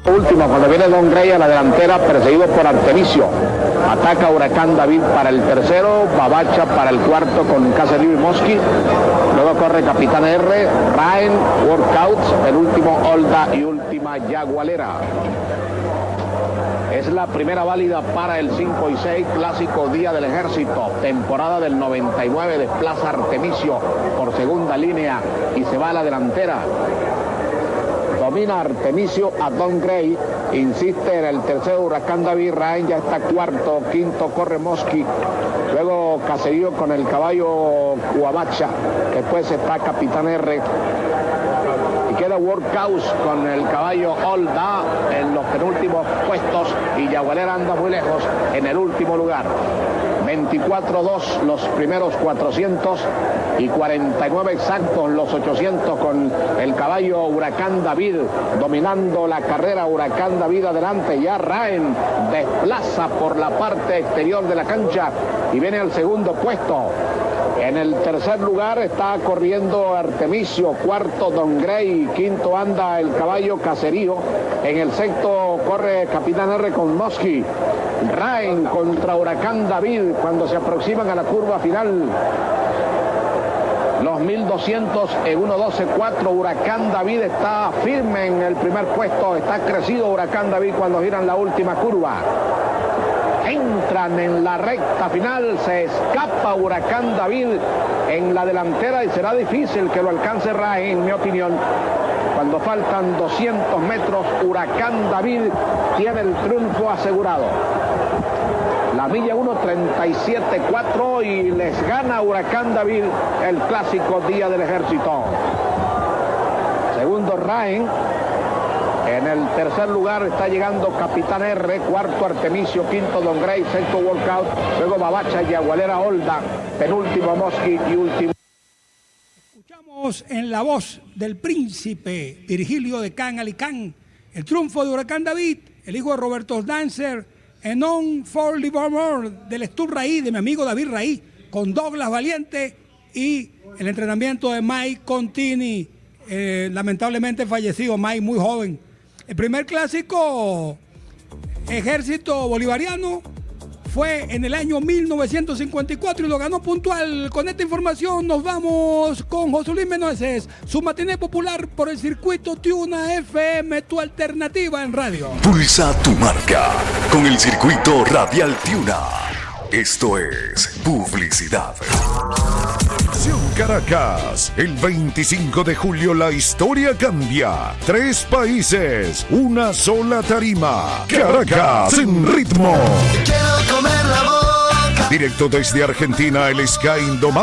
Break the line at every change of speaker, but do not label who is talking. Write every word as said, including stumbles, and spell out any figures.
Último, cuando viene Don Gray a la delantera, perseguido por Artemisio. Ataca Huracán David para el tercero, Babacha para el cuarto con Caserío y Mosqui. Luego corre Capitán R, Ryan, Workouts, el último Olda y última Yagualera. Es la primera válida para el cinco y seis, clásico Día del Ejército, temporada del noventa y nueve, desplaza Artemisio por segunda línea y se va a la delantera. Domina Artemisio a Don Gray, insiste en el tercero Huracán David, Ryan ya está cuarto, quinto corre Mosqui, luego Caserío con el caballo Cuabacha, después está Capitán R, y queda Workhouse con el caballo Olda en los penúltimos puestos y Yagualera anda muy lejos en el último lugar. veinticuatro dos los primeros cuatrocientos y cuarenta y nueve exactos los ochocientos con el caballo Huracán David dominando la carrera. Huracán David adelante, ya Ryan desplaza por la parte exterior de la cancha y viene al segundo puesto. En el tercer lugar está corriendo Artemisio, cuarto Don Gray, quinto anda el caballo Caserío, en el sexto corre Capitán R con Mosqui. Ryan contra Huracán David cuando se aproximan a la curva final. Los mil doscientos en uno doce cuatro, Huracán David está firme en el primer puesto, está crecido Huracán David cuando giran la última curva. Entran en la recta final, se escapa Huracán David en la delantera y será difícil que lo alcance Ryan, en mi opinión. Cuando faltan doscientos metros, Huracán David tiene el triunfo asegurado. La milla uno treinta y siete cuatro y les gana Huracán David el clásico Día del Ejército. Segundo Ryan. En el tercer lugar está llegando Capitán R, cuarto Artemisio, quinto Don Gray, sexto Workout, luego Babacha, Yagualera, Olda, penúltimo Mosqui y último.
Escuchamos en la voz del príncipe Virgilio de Can Alicán el triunfo de Huracán David, el hijo de Roberto Dancer, en On for Livermore del Stud Raí, de mi amigo David Raí, con Douglas Valiente y el entrenamiento de Mike Contini, eh, lamentablemente fallecido Mike, muy joven. El primer clásico ejército bolivariano fue en el año mil novecientos cincuenta y cuatro y lo ganó puntual. Con esta información nos vamos con José Luis Meneses, su matiné popular por el circuito Tiuna F M, tu alternativa en radio.
Pulsa tu marca con el circuito radial Tiuna. Esto es publicidad.
Caracas, el veinticinco de julio la historia cambia. Tres países, una sola tarima. Caracas en ritmo. Directo desde Argentina, el Sky Indomable